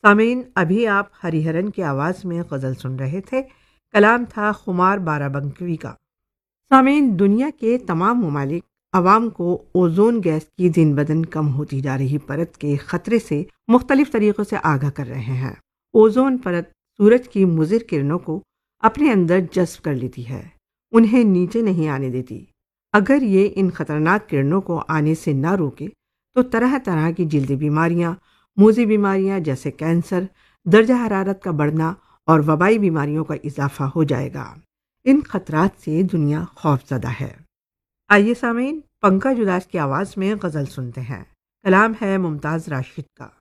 सामीन, अभी आप हरिहरन की आवाज़ में गज़ल सुन रहे थे। कलाम था खुमार बाराबंकी का। सामीन, दुनिया के तमाम ममालिक अवाम को ओजोन गैस की दिन बदन कम होती जा रही परत के खतरे से मुख्तलिफ तरीक़ों से आगाह कर रहे हैं। ओजोन परत सूरज की मुज़िर किरणों को अपने अंदर जज्ब कर लेती है, उन्हें नीचे नहीं आने देती। अगर ये इन खतरनाक किरणों को आने से ना रोके तो तरह तरह की जल्दी बीमारियां, मूजी बीमारियां जैसे कैंसर, दर्जा हरारत का बढ़ना और वबाई बीमारियों का इजाफा हो जाएगा। इन खतरात से दुनिया खौफजदा है। आइए सामीन, पंकज उदास की आवाज़ में गज़ल सुनते हैं। कलाम है मुमताज़ राशिद का।